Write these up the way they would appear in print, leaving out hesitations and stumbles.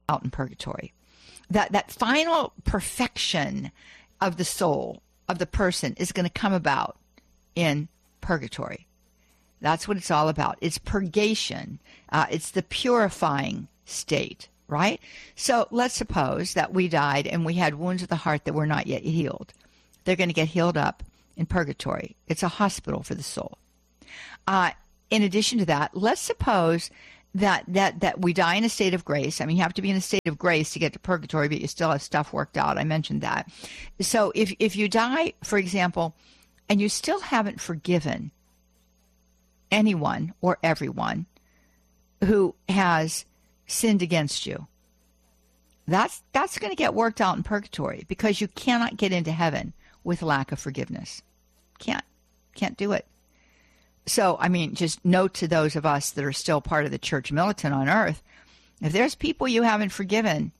out in purgatory. That final perfection of the soul, of the person, is going to come about in purgatory. That's what it's all about. It's purgation. It's the purifying state, right? So let's suppose that we died and we had wounds of the heart that were not yet healed. They're going to get healed up in purgatory. It's a hospital for the soul. In addition to that, let's suppose that we die in a state of grace. I mean, you have to be in a state of grace to get to purgatory, but you still have stuff worked out. I mentioned that. So if you die, for example, and you still haven't forgiven anyone or everyone who has sinned against you, that's going to get worked out in purgatory, because you cannot get into heaven with lack of forgiveness. Can't do it. So, I mean, just note to those of us that are still part of the church militant on earth, if there's people you haven't forgiven,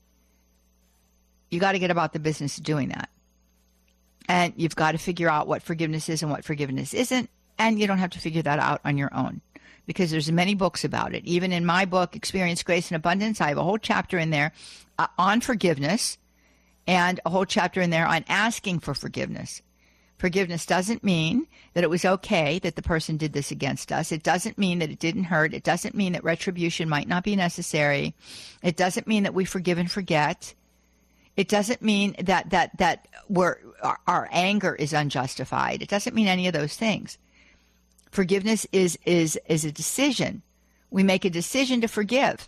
you got to get about the business of doing that. And you've got to figure out what forgiveness is and what forgiveness isn't. And you don't have to figure that out on your own, because there's many books about it. Even in my book, Experience Grace and Abundance, I have a whole chapter in there on forgiveness, and a whole chapter in there on asking for forgiveness. Forgiveness doesn't mean that it was okay that the person did this against us. It doesn't mean that it didn't hurt. It doesn't mean that retribution might not be necessary. It doesn't mean that we forgive and forget. It doesn't mean that our anger is unjustified. It doesn't mean any of those things. Forgiveness is a decision. We make a decision to forgive.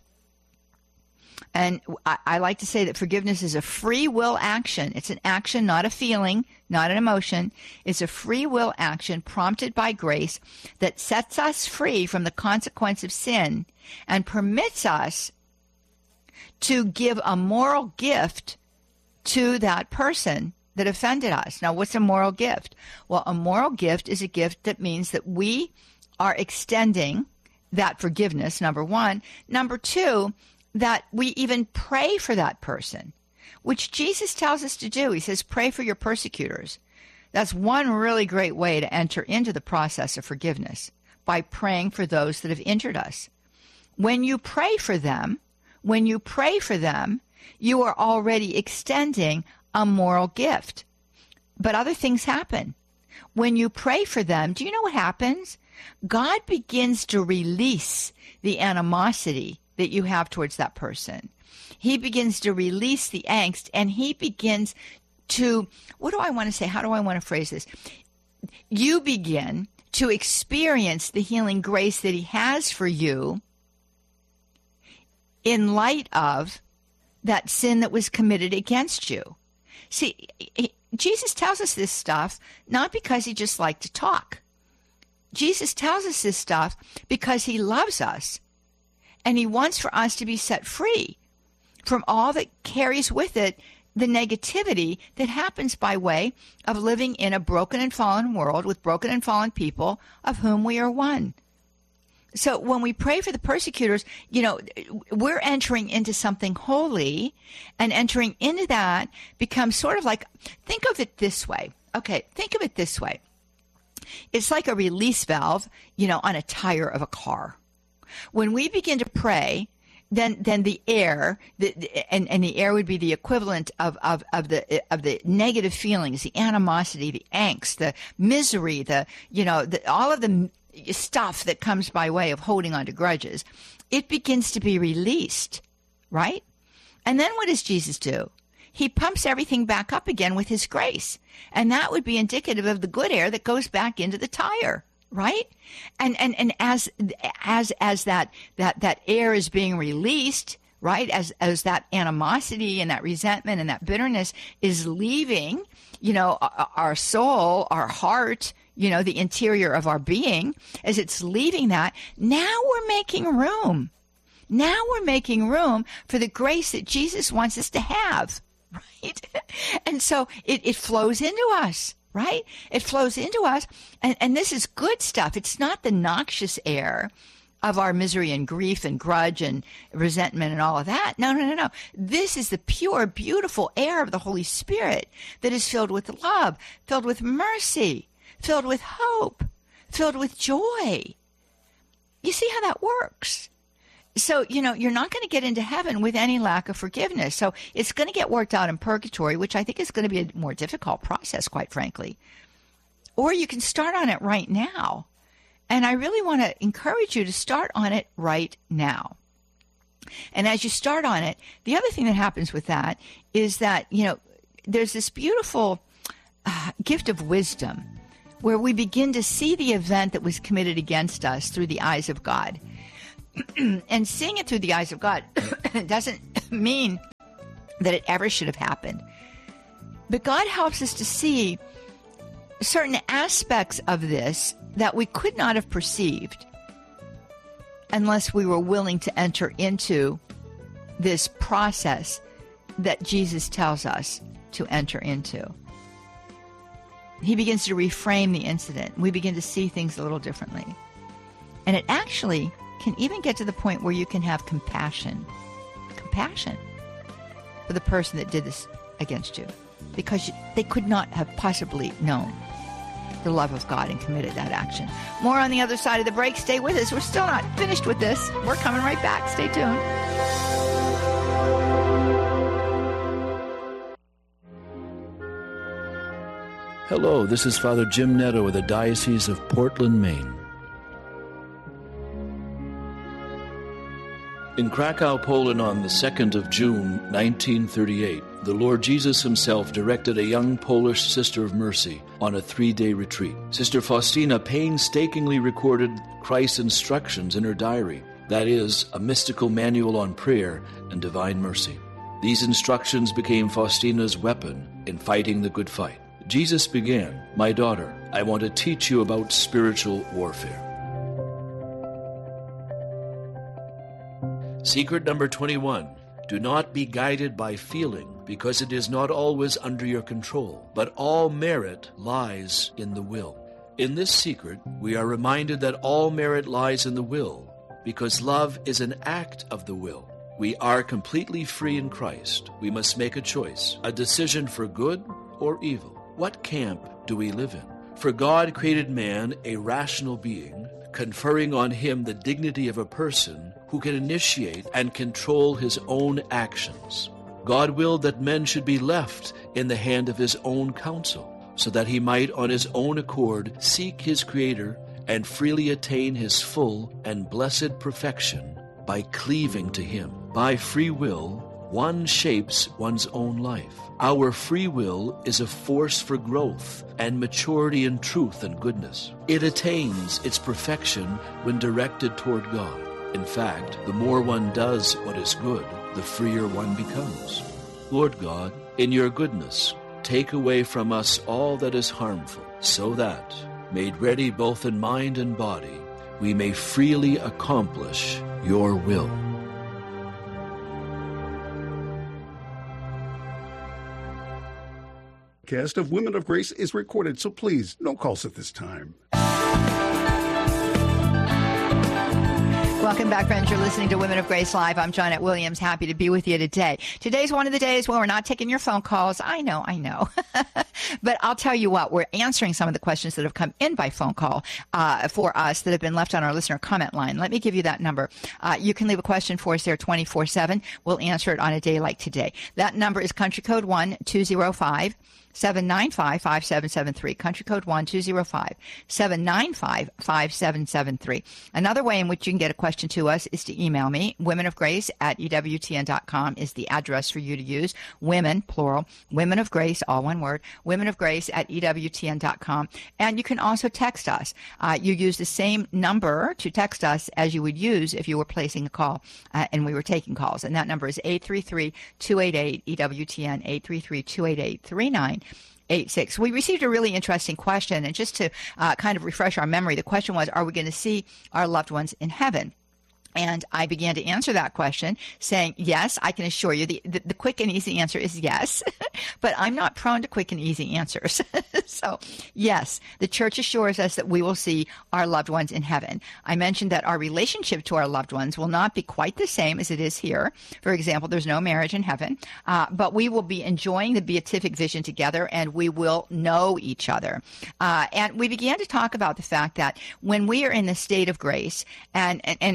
And I like to say that forgiveness is a free will action. It's an action, not a feeling, not an emotion. It's a free will action prompted by grace that sets us free from the consequence of sin and permits us to give a moral gift to that person that offended us. Now, what's a moral gift? Well, a moral gift is a gift that means that we are extending that forgiveness, number one. Number two, that we even pray for that person, which Jesus tells us to do. He says, pray for your persecutors. That's one really great way to enter into the process of forgiveness, by praying for those that have injured us. When you pray for them, you are already extending a moral gift. But other things happen. When you pray for them, do you know what happens? God begins to release the animosity that you have towards that person. He begins to release the angst, and he begins to, what do I want to say? How do I want to phrase this? You begin to experience the healing grace that he has for you in light of that sin that was committed against you. See, Jesus tells us this stuff not because he just liked to talk. Jesus tells us this stuff because he loves us. And he wants for us to be set free from all that carries with it the negativity that happens by way of living in a broken and fallen world with broken and fallen people of whom we are one. So when we pray for the persecutors, we're entering into something holy, and entering into that becomes sort of like, think of it this way. Okay, think of it this way. It's like a release valve, on a tire of a car. When we begin to pray, then the air, and the air would be the equivalent of the negative feelings, the animosity, the angst, the misery, all of the stuff that comes by way of holding on to grudges. It begins to be released, right? And then what does Jesus do? He pumps everything back up again with his grace, and that would be indicative of the good air that goes back into the tire. Right? And as that air is being released, right? As that animosity and that resentment and that bitterness is leaving, our soul, our heart, the interior of our being, as it's leaving that, now we're making room. Now we're making room for the grace that Jesus wants us to have, right? And so it flows into us. Right? It flows into us, and this is good stuff. It's not the noxious air of our misery and grief and grudge and resentment and all of that. No. This is the pure, beautiful air of the Holy Spirit that is filled with love, filled with mercy, filled with hope, filled with joy. You see how that works? So, you're not going to get into heaven with any lack of forgiveness. So it's going to get worked out in purgatory, which I think is going to be a more difficult process, quite frankly. Or you can start on it right now. And I really want to encourage you to start on it right now. And as you start on it, the other thing that happens with that is that, there's this beautiful gift of wisdom where we begin to see the event that was committed against us through the eyes of God. And seeing it through the eyes of God doesn't mean that it ever should have happened. But God helps us to see certain aspects of this that we could not have perceived unless we were willing to enter into this process that Jesus tells us to enter into. He begins to reframe the incident. We begin to see things a little differently. And it actually can even get to the point where you can have compassion for the person that did this against you, because they could not have possibly known the love of God and committed that action. More on the other side of the break. Stay with us. We're still not finished with this. We're coming right back. Stay tuned. Hello, this is Father Jim Netto of the Diocese of Portland, Maine. In Krakow, Poland on the 2nd of June, 1938, the Lord Jesus himself directed a young Polish Sister of Mercy on a 3-day retreat. Sister Faustina painstakingly recorded Christ's instructions in her diary, that is, a mystical manual on prayer and divine mercy. These instructions became Faustina's weapon in fighting the good fight. Jesus began, "My daughter, I want to teach you about spiritual warfare." Secret number 21. Do not be guided by feeling, because it is not always under your control, but all merit lies in the will. In this secret, we are reminded that all merit lies in the will, because love is an act of the will. We are completely free in Christ. We must make a choice, a decision for good or evil. What camp do we live in? For God created man a rational being, conferring on him the dignity of a person who can initiate and control his own actions. God willed that men should be left in the hand of his own counsel, so that he might on his own accord seek his Creator and freely attain his full and blessed perfection by cleaving to him. By free will, one shapes one's own life. Our free will is a force for growth and maturity in truth and goodness. It attains its perfection when directed toward God. In fact, the more one does what is good, the freer one becomes. Lord God, in your goodness, take away from us all that is harmful, so that, made ready both in mind and body, we may freely accomplish your will. Cast of Women of Grace is recorded, so please, no calls at this time. Welcome back, friends. You're listening to Women of Grace Live. I'm Johnnette Williams. Happy to be with you today. Today's one of the days when we're not taking your phone calls. I know. But I'll tell you what, we're answering some of the questions that have come in by phone call for us that have been left on our listener comment line. Let me give you that number. You can leave a question for us there 24/7. We'll answer it on a day like today. That number is country code 1-205-795-5773. Country code 1-205-795-5773. Another way in which you can get a question to us is to email me. womenofgrace@ewtn.com is the address for you to use. Women, plural. Women of Grace, all one word. womenofgrace@ewtn.com. And you can also text us. You use the same number to text us as you would use if you were placing a call and we were taking calls. And that number is 833-288-EWTN, 833-288-3986. We received a really interesting question, and just to kind of refresh our memory, the question was, are we going to see our loved ones in heaven? And I began to answer that question saying, yes, I can assure you the quick and easy answer is yes, but I'm not prone to quick and easy answers. So yes, the church assures us that we will see our loved ones in heaven. I mentioned that our relationship to our loved ones will not be quite the same as it is here. For example, there's no marriage in heaven, but we will be enjoying the beatific vision together, and we will know each other. And we began to talk about the fact that when we are in the state of grace, and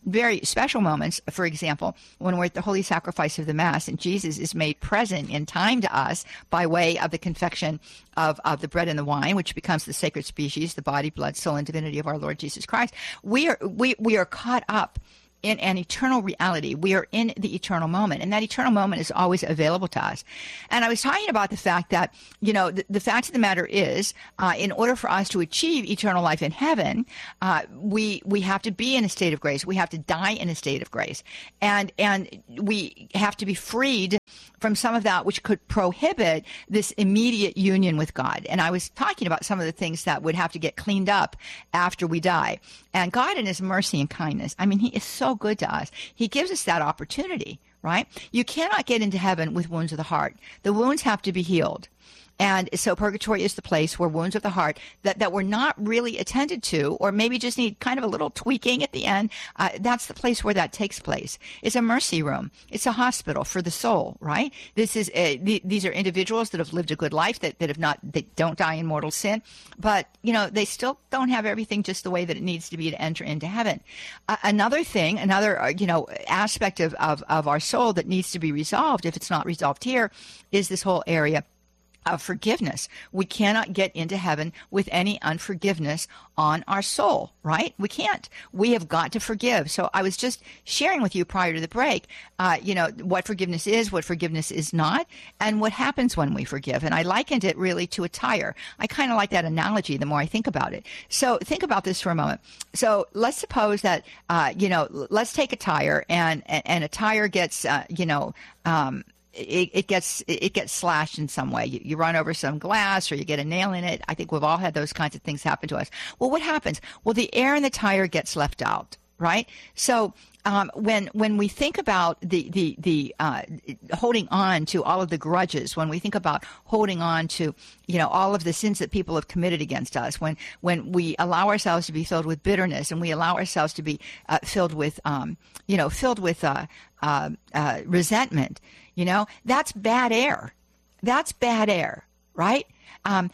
very special moments, for example, when we're at the holy sacrifice of the Mass and Jesus is made present in time to us by way of the confection of the bread and the wine, which becomes the sacred species, the body, blood, soul, and divinity of our Lord Jesus Christ, we are caught up in an eternal reality. We are in the eternal moment, and that eternal moment is always available to us. And I was talking about the fact that, the fact of the matter is, in order for us to achieve eternal life in heaven, we have to be in a state of grace. We have to die in a state of grace. And we have to be freed from some of that which could prohibit this immediate union with God. And I was talking about some of the things that would have to get cleaned up after we die. And God in his mercy and kindness, I mean, he is so good to us. He gives us that opportunity, right? You cannot get into heaven with wounds of the heart. The wounds have to be healed. And so purgatory is the place where wounds of the heart that were not really attended to, or maybe just need kind of a little tweaking at the end, that's the place where that takes place. It's a mercy room. It's a hospital for the soul, right? This is these are individuals that have lived a good life, that don't die in mortal sin, but they still don't have everything just the way that it needs to be to enter into heaven. Another aspect of our soul that needs to be resolved, if it's not resolved here, is this whole area of forgiveness. We cannot get into heaven with any unforgiveness on our soul, right? We can't. We have got to forgive. So I was just sharing with you prior to the break, what forgiveness is not, and what happens when we forgive. And I likened it really to a tire. I kind of like that analogy the more I think about it. So think about this for a moment. So let's suppose that, let's take a tire and a tire gets, it gets slashed in some way. You run over some glass or you get a nail in it. I think we've all had those kinds of things happen to us. Well, what happens? Well, the air in the tire gets left out, right? So when we think about the holding on to all of the grudges, when we think about holding on to all of the sins that people have committed against us, when we allow ourselves to be filled with bitterness and we allow ourselves to be filled with resentment, that's bad air. That's bad air, right? And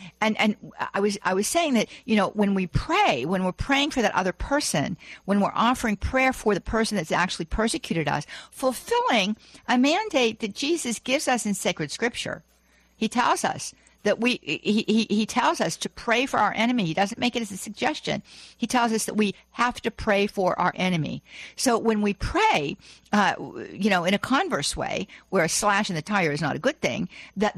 I was saying that, when we pray, when we're praying for that other person, when we're offering prayer for the person that's actually persecuted us, fulfilling a mandate that Jesus gives us in sacred scripture. He tells us that he tells us to pray for our enemy. He doesn't make it as a suggestion. He tells us that we have to pray for our enemy. So when we pray, in a converse way, where a slash in the tire is not a good thing,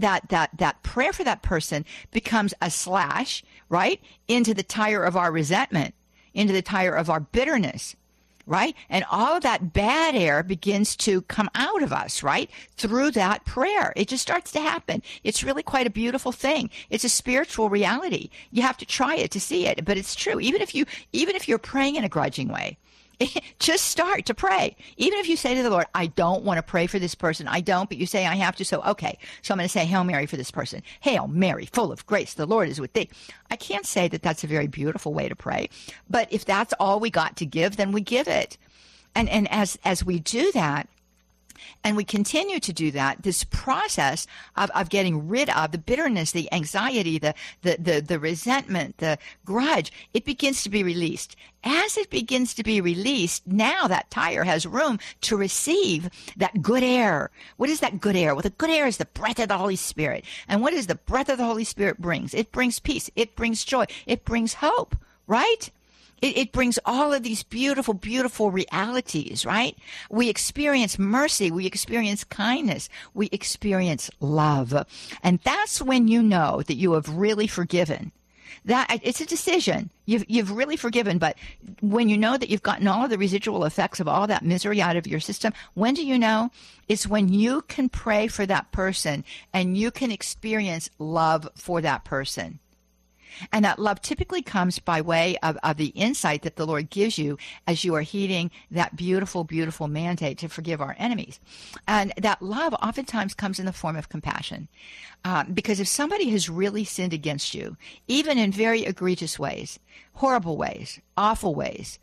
that prayer for that person becomes a slash, right, into the tire of our resentment, into the tire of our bitterness, right? And all of that bad air begins to come out of us, right? Through that prayer. It just starts to happen. It's really quite a beautiful thing. It's a spiritual reality. You have to try it to see it, but it's true. Even if you're praying in a grudging way, just start to pray. Even if you say to the Lord, I don't want to pray for this person. I don't, but you say I have to. So, okay. So I'm going to say Hail Mary for this person. Hail Mary, full of grace, the Lord is with thee. I can't say that that's a very beautiful way to pray, but if that's all we got to give, then we give it. And as we do that, and we continue to do that, this process of getting rid of the bitterness, the anxiety, the resentment, the grudge, it begins to be released. As it begins to be released, now that tire has room to receive that good air. What is that good air? Well, the good air is the breath of the Holy Spirit. And what is the breath of the Holy Spirit brings? It brings peace. It brings joy. It brings hope, right? It brings all of these beautiful, beautiful realities, right? We experience mercy. We experience kindness. We experience love. And that's when you know that you have really forgiven. That it's a decision. You've really forgiven, but when you know that you've gotten all of the residual effects of all that misery out of your system, when do you know? It's when you can pray for that person and you can experience love for that person. And that love typically comes by way of the insight that the Lord gives you as you are heeding that beautiful, beautiful mandate to forgive our enemies. And that love oftentimes comes in the form of compassion. Because if somebody has really sinned against you, even in very egregious ways, horrible ways, awful ways,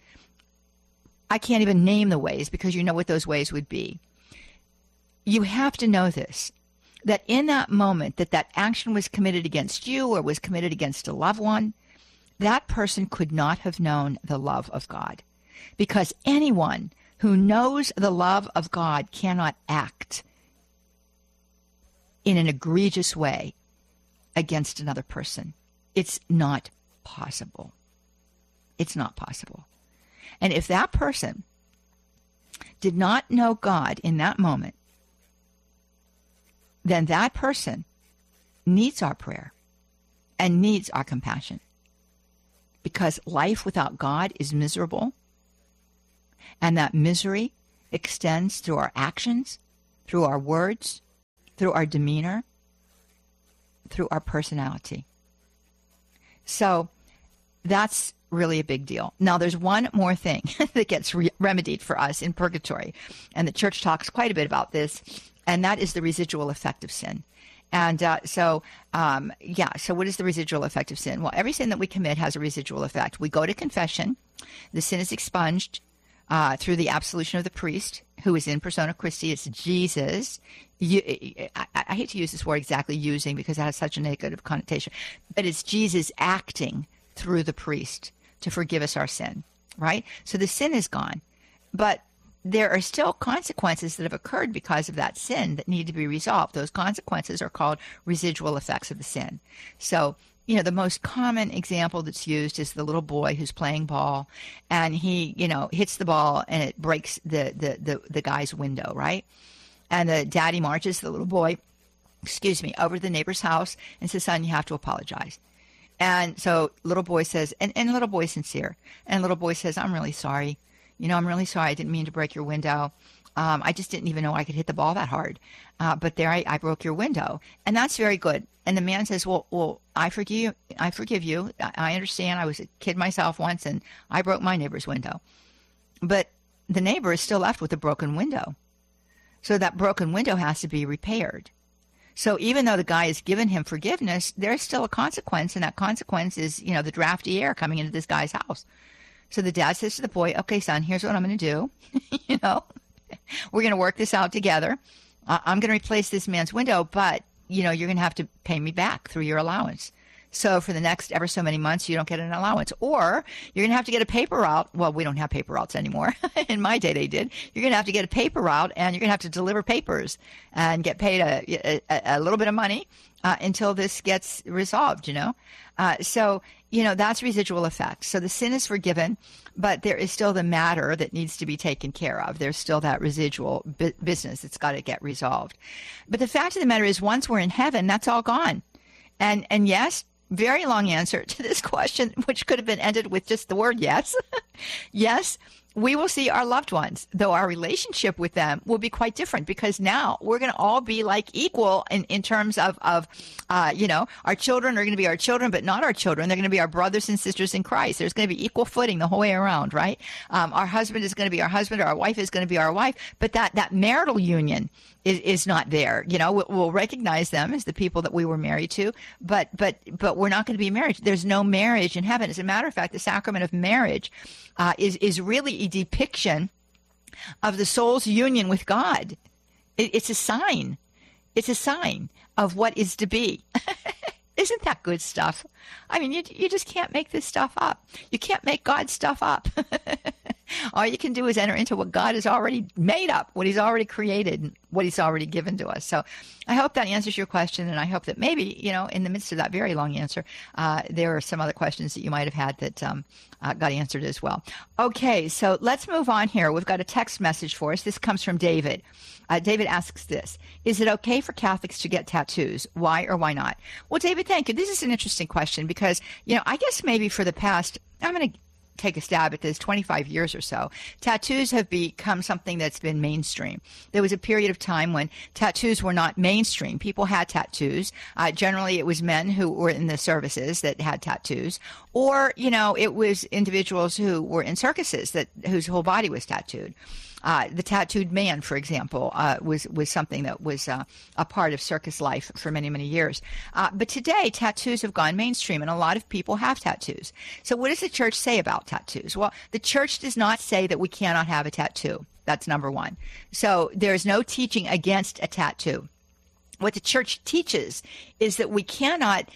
I can't even name the ways because you know what those ways would be. You have to know this. That in that moment that action was committed against you or was committed against a loved one, that person could not have known the love of God. Because anyone who knows the love of God cannot act in an egregious way against another person. It's not possible. It's not possible. And if that person did not know God in that moment, then that person needs our prayer and needs our compassion. Because life without God is miserable. And that misery extends through our actions, through our words, through our demeanor, through our personality. So that's really a big deal. Now, there's one more thing that gets remedied for us in purgatory, and the church talks quite a bit about this, and that is the residual effect of sin. And so what is the residual effect of sin? Well, every sin that we commit has a residual effect. We go to confession. The sin is expunged through the absolution of the priest, who is in persona Christi. It's Jesus. I hate to use this word exactly using because it has such a negative connotation, but it's Jesus acting through the priest to forgive us our sin, right? So the sin is gone, but there are still consequences that have occurred because of that sin that need to be resolved. Those consequences are called residual effects of the sin. So, the most common example that's used is the little boy who's playing ball, and he, hits the ball and it breaks the guy's window, right? And the daddy marches the little boy, over to the neighbor's house and says, son, you have to apologize. And so little boy says, and little boy's sincere, and little boy says, I'm really sorry. I'm really sorry. I didn't mean to break your window. I just didn't even know I could hit the ball that hard. But there I broke your window. And that's very good. And the man says, well, I forgive you. I understand. I was a kid myself once, and I broke my neighbor's window. But the neighbor is still left with a broken window. So that broken window has to be repaired. So even though the guy has given him forgiveness, there's still a consequence, and that consequence is, the drafty air coming into this guy's house. So the dad says to the boy, okay, son, here's what I'm going to do. We're going to work this out together. I'm going to replace this man's window, but, you're going to have to pay me back through your allowance. So for the next ever so many months, you don't get an allowance. Or you're going to have to get a paper route. Well, we don't have paper routes anymore. In my day, they did. You're going to have to get a paper route, and you're going to have to deliver papers and get paid a little bit of money until this gets resolved, So, that's residual effect. So the sin is forgiven, but there is still the matter that needs to be taken care of. There's still that residual business that's got to get resolved. But the fact of the matter is, once we're in heaven, that's all gone. And yes, very long answer to this question, which could have been ended with just the word yes. Yes, we will see our loved ones, though our relationship with them will be quite different, because now we're going to all be like equal in terms of our children are going to be our children, but not our children. They're going to be our brothers and sisters in Christ. There's going to be equal footing the whole way around, right? Our husband is going to be our husband, or our wife is going to be our wife, but that marital union is not there. We'll recognize them as the people that we were married to, but we're not going to be married. There's no marriage in heaven. As a matter of fact, the sacrament of marriage is really a depiction of the soul's union with God. It's a sign. It's a sign of what is to be. Isn't that good stuff? I mean, you just can't make this stuff up. You can't make God's stuff up. All you can do is enter into what God has already made up, what he's already created, and what he's already given to us. So I hope that answers your question, and I hope that maybe, in the midst of that very long answer, there are some other questions that you might have had that got answered as well. Okay, so let's move on here. We've got a text message for us. This comes from David. David asks this: is it okay for Catholics to get tattoos? Why or why not? Well, David, thank you. This is an interesting question because, I guess maybe for the past, I'm going to take a stab at this, 25 years or so, tattoos have become something that's been mainstream. There was a period of time when tattoos were not mainstream. People had tattoos. Generally, it was men who were in the services that had tattoos, or, it was individuals who were in circuses whose whole body was tattooed. The tattooed man, for example, was something that was a part of circus life for many, many years. But today, tattoos have gone mainstream, and a lot of people have tattoos. So what does the church say about tattoos? Well, the church does not say that we cannot have a tattoo. That's number one. So there's no teaching against a tattoo. What the church teaches is that we cannot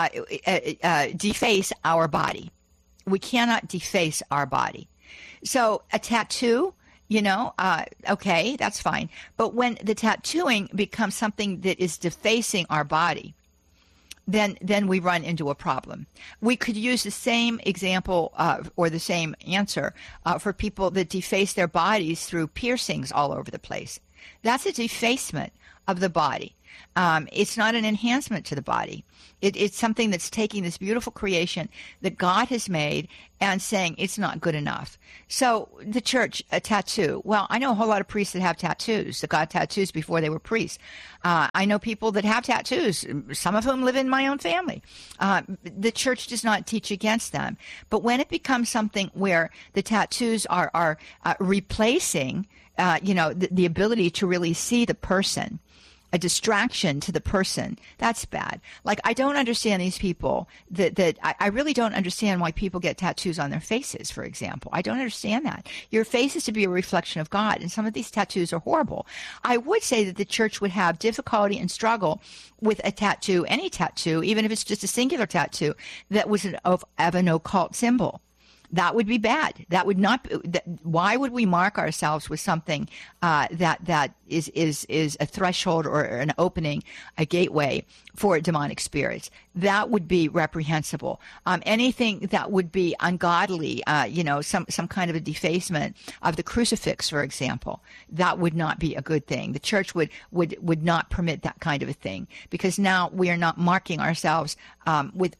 deface our body. We cannot deface our body. So a tattoo, Okay, that's fine. But when the tattooing becomes something that is defacing our body, then we run into a problem. We could use the same example or the same answer for people that deface their bodies through piercings all over the place. That's a defacement of the body. It's not an enhancement to the body. It's something that's taking this beautiful creation that God has made and saying it's not good enough. So the church, a tattoo. Well, I know a whole lot of priests that have tattoos, that got tattoos before they were priests. I know people that have tattoos, some of whom live in my own family. The church does not teach against them. But when it becomes something where the tattoos are replacing, the ability to really see the person, a distraction to the person, that's bad. Like, I don't understand these people I really don't understand why people get tattoos on their faces, for example. I don't understand that. Your face is to be a reflection of God, and some of these tattoos are horrible. I would say that the church would have difficulty and struggle with a tattoo, any tattoo, even if it's just a singular tattoo, that was of an occult symbol. That would be bad. That would not. Why would we mark ourselves with something that is a threshold or an opening, a gateway for demonic spirits? That would be reprehensible. Anything that would be ungodly, some kind of a defacement of the crucifix, for example, that would not be a good thing. The church would not permit that kind of a thing, because now we are not marking ourselves with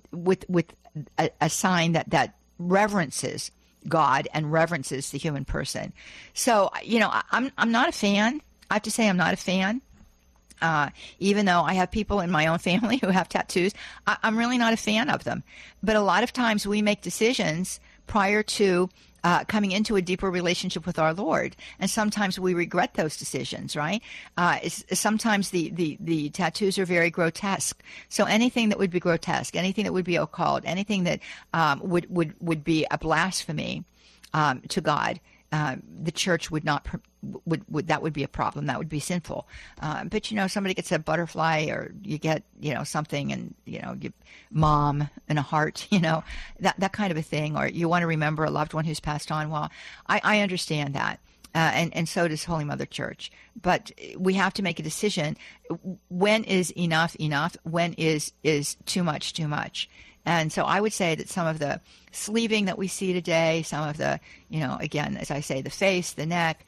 a sign that reverences God and reverences the human person. So, I'm not a fan. I have to say I'm not a fan. Even though I have people in my own family who have tattoos, I'm really not a fan of them. But a lot of times we make decisions prior to coming into a deeper relationship with our Lord, and sometimes we regret those decisions, right? Sometimes the tattoos are very grotesque. So anything that would be grotesque, anything that would be occult, anything that would be a blasphemy to God, the church would not that would be a problem. That would be sinful. But somebody gets a butterfly, or you get something, and you mom and a heart, that kind of a thing, or you want to remember a loved one who's passed on. Well, I understand that. And so does Holy Mother Church. But we have to make a decision. When is enough? When is too much? And so I would say that some of the sleeving that we see today, some of the, again, as I say, the face, the neck,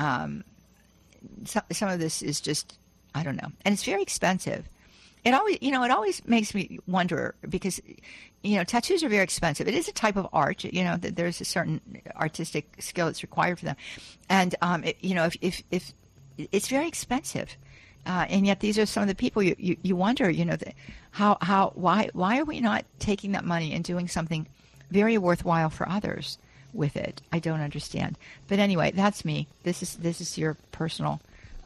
some of this is just, I don't know. And it's very expensive. It always makes me wonder, because, tattoos are very expensive. It is a type of art, that there's a certain artistic skill that's required for them. And, if it's very expensive. And yet these are some of the people you wonder, why are we not taking that money and doing something very worthwhile for others with it? I don't understand. But anyway, that's me. This is your personal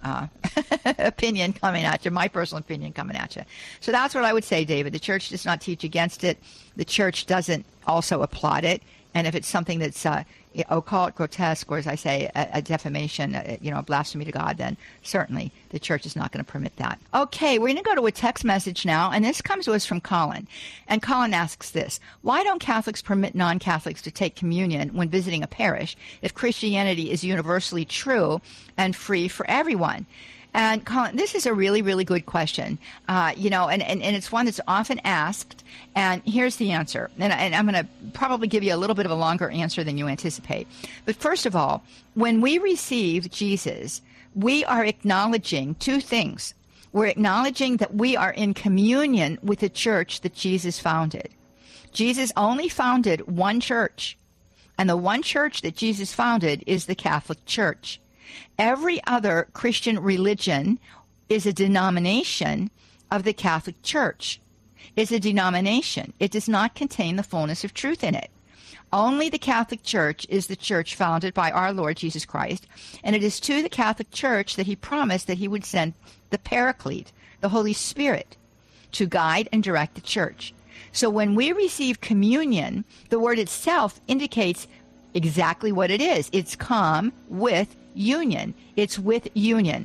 opinion coming at you, my personal opinion coming at you. So that's what I would say, David. The church does not teach against it. The church doesn't also applaud it. And if it's something that's occult, grotesque, or as I say, a defamation, a blasphemy to God, then certainly the church is not going to permit that. Okay, we're going to go to a text message now, and this comes to us from Colin. And Colin asks this: why don't Catholics permit non-Catholics to take communion when visiting a parish if Christianity is universally true and free for everyone? And Colin, this is a really, really good question, and it's one that's often asked, and here's the answer. And I'm going to probably give you a little bit of a longer answer than you anticipate. But first of all, when we receive Jesus, we are acknowledging two things. We're acknowledging that we are in communion with the church that Jesus founded. Jesus only founded one church, and the one church that Jesus founded is the Catholic Church. Every other Christian religion is a denomination of the Catholic Church. It's a denomination. It does not contain the fullness of truth in it. Only the Catholic Church is the church founded by our Lord Jesus Christ, and it is to the Catholic Church that he promised that he would send the Paraclete, the Holy Spirit, to guide and direct the church. So when we receive communion, the word itself indicates exactly what it is. It's come with union. It's with union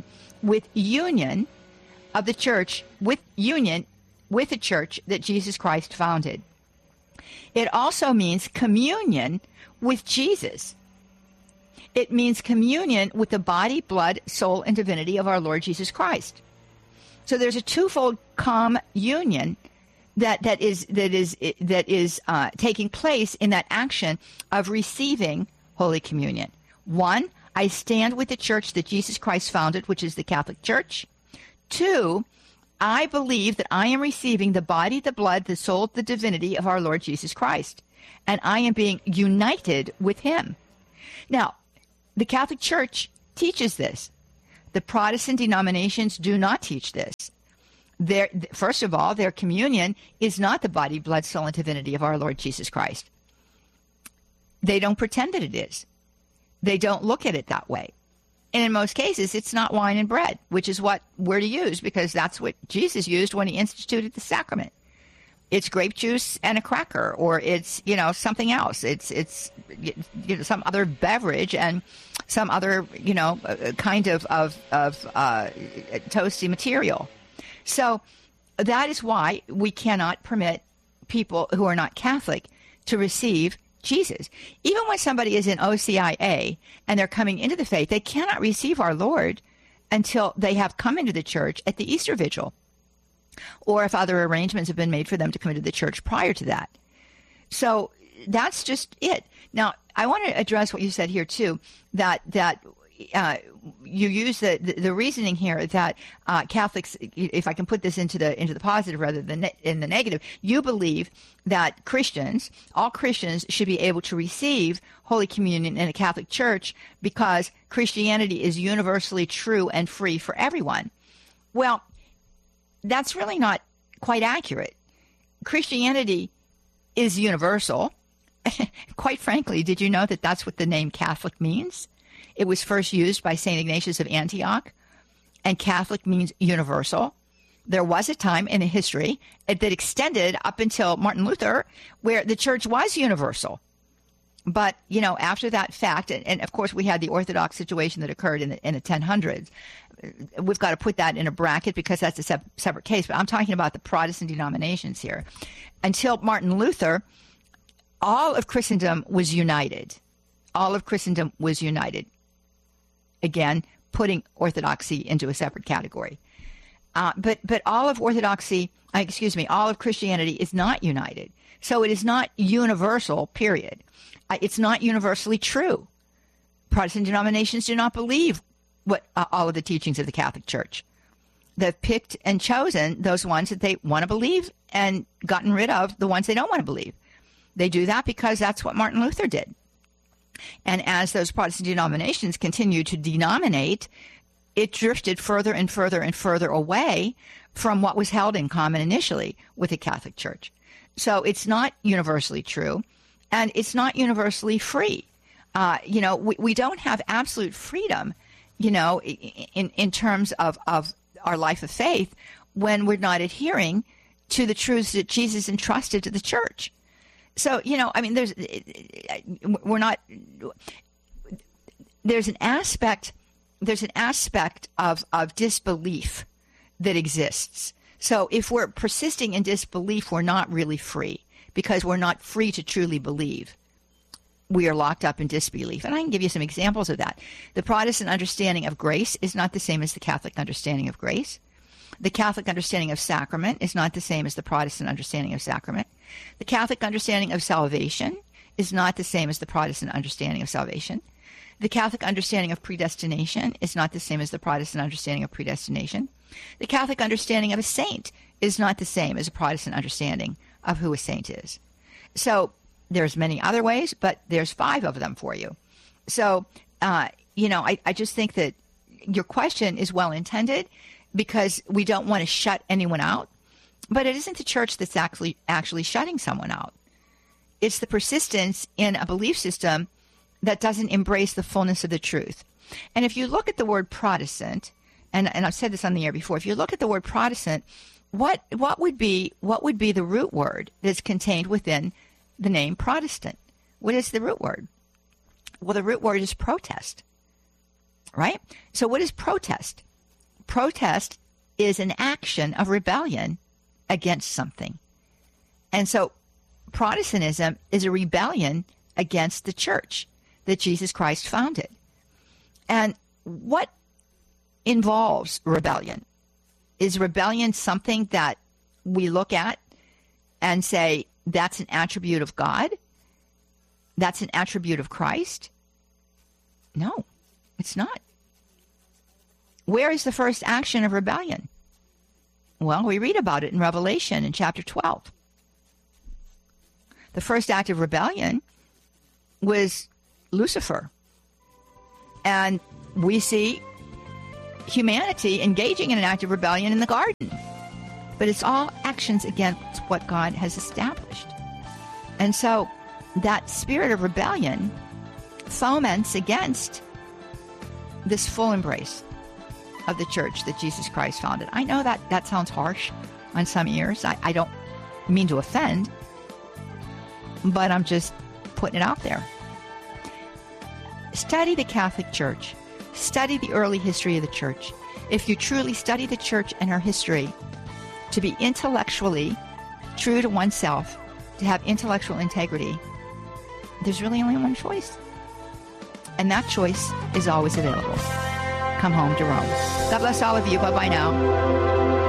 of the church, with union with the church that Jesus Christ founded. It also means communion with Jesus. It means communion with the body, blood, soul, and divinity of our Lord Jesus Christ. So there's a twofold communion that is taking place in that action of receiving Holy Communion. One, I stand with the church that Jesus Christ founded, which is the Catholic Church. Two, I believe that I am receiving the body, the blood, the soul, the divinity of our Lord Jesus Christ, and I am being united with him. Now, the Catholic Church teaches this. The Protestant denominations do not teach this. First of all, their communion is not the body, blood, soul, and divinity of our Lord Jesus Christ. They don't pretend that it is. They don't look at it that way. And in most cases, it's not wine and bread, which is what we're to use, because that's what Jesus used when he instituted the sacrament. It's grape juice and a cracker, or it's, something else. It's some other beverage and some other, kind of toasty material. So that is why we cannot permit people who are not Catholic to receive Jesus. Even when somebody is in OCIA and they're coming into the faith, they cannot receive our Lord until they have come into the church at the Easter Vigil, or if other arrangements have been made for them to come into the church prior to that. So that's just it. Now, I want to address what you said here, too, that you use the reasoning here that Catholics, if I can put this into the positive rather than in the negative, you believe that all Christians should be able to receive Holy Communion in a Catholic Church because Christianity is universally true and free for everyone. Well, that's really not quite accurate. Christianity is universal. Quite frankly, did you know that that's what the name Catholic means? It was first used by St. Ignatius of Antioch, and Catholic means universal. There was a time in the history that extended up until Martin Luther where the church was universal. But, after that fact, and of course we had the Orthodox situation that occurred in the 1000s, we've got to put that in a bracket because that's a separate case. But I'm talking about the Protestant denominations here. Until Martin Luther, all of Christendom was united. All of Christendom was united. Again, putting Orthodoxy into a separate category. But all of all of Christianity is not united. So it is not universal, period. It's not universally true. Protestant denominations do not believe all of the teachings of the Catholic Church. They've picked and chosen those ones that they want to believe and gotten rid of the ones they don't want to believe. They do that because that's what Martin Luther did. And as those Protestant denominations continued to denominate, it drifted further and further and further away from what was held in common initially with the Catholic Church. So it's not universally true, and it's not universally free. We don't have absolute freedom, in terms of our life of faith when we're not adhering to the truths that Jesus entrusted to the church. So, there's an aspect of disbelief that exists. So if we're persisting in disbelief, we're not really free because we're not free to truly believe. We are locked up in disbelief. And I can give you some examples of that. The Protestant understanding of grace is not the same as the Catholic understanding of grace. The Catholic understanding of sacrament is not the same as the Protestant understanding of sacrament. The Catholic understanding of salvation is not the same as the Protestant understanding of salvation. The Catholic understanding of predestination is not the same as the Protestant understanding of predestination. The Catholic understanding of a saint is not the same as a Protestant understanding of who a saint is. So there's many other ways, but there's 5 of them for you. So, I just think that your question is well intended because we don't want to shut anyone out. But it isn't the church that's actually shutting someone out. It's the persistence in a belief system that doesn't embrace the fullness of the truth. And if you look at the word Protestant, and I've said this on the air before, if you look at the word Protestant, what would be the root word that's contained within the name Protestant? What is the root word? Well, the root word is protest, right? So what is protest? Protest is an action of rebellion against something. And so Protestantism is a rebellion against the church that Jesus Christ founded. And what involves rebellion? Is rebellion something that we look at and say, that's an attribute of God? That's an attribute of Christ? No, it's not. Where is the first action of rebellion? Well, we read about it in Revelation in chapter 12. The first act of rebellion was Lucifer. And we see humanity engaging in an act of rebellion in the garden. But it's all actions against what God has established. And so that spirit of rebellion foments against this full embrace of the church that Jesus Christ founded. I know that sounds harsh on some ears. I don't mean to offend, but I'm just putting it out there. Study the Catholic Church. Study the early history of the church. If you truly study the church and her history, to be intellectually true to oneself, to have intellectual integrity, there's really only one choice. And that choice is always available. Come home to Rome. God bless all of you. Bye-bye now.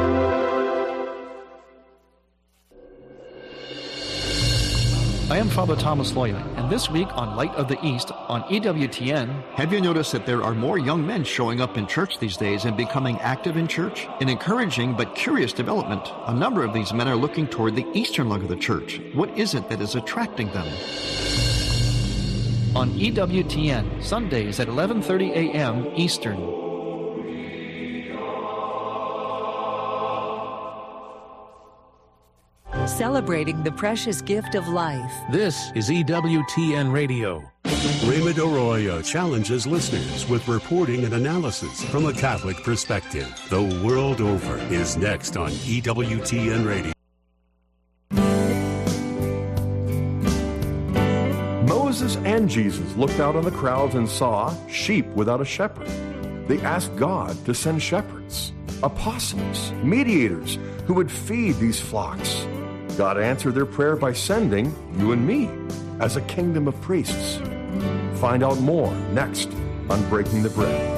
I am Father Thomas Loya, and this week on Light of the East on EWTN... Have you noticed that there are more young men showing up in church these days and becoming active in church? An encouraging but curious development. A number of these men are looking toward the eastern leg of the church. What is it that is attracting them? On EWTN, Sundays at 11:30 a.m. Eastern. Celebrating the precious gift of life. This is EWTN Radio. Raymond Arroyo challenges listeners with reporting and analysis from a Catholic perspective. The World Over is next on EWTN Radio. Moses and Jesus looked out on the crowds and saw sheep without a shepherd. They asked God to send shepherds, apostles, mediators who would feed these flocks. God answered their prayer by sending you and me as a kingdom of priests. Find out more next on Breaking the Bread.